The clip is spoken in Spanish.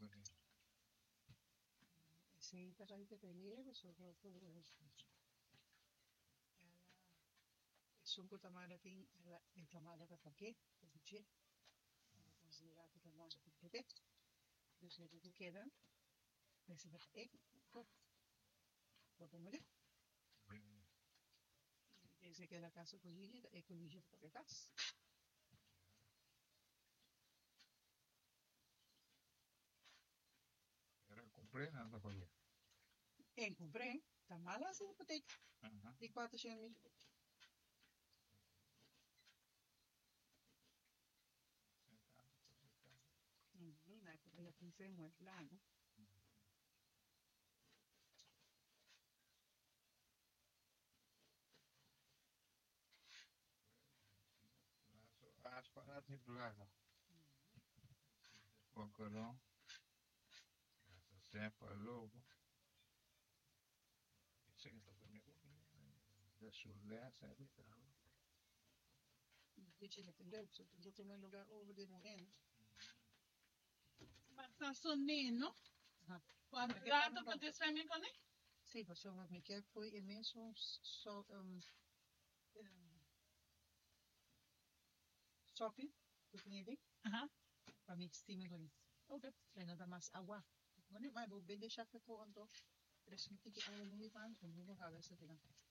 Sí, pero hay que pedir eso, sono tamara tin la tamara ka pake che considerato che non potete dus je queda ese dat ik wat moet ese que la casa cogille e cogille per cas Era compré nada con ella. en compré tamala se potete di 400.000 la pensé muy claro As parat ni plaga. Pocolò. Sempre a logo. Dice que lo que me de sulle sabe bravo. dice che tengo tutto nel lugar over di momento Ma sta sonnino? Guardato per descrivermi con lei? sì facciamo mi che poi e messo so shopping quindi para mi stime con Ok. e nada más agua bueno ma bu bende shafe ko ando tres miti che alle mi van con mi a veces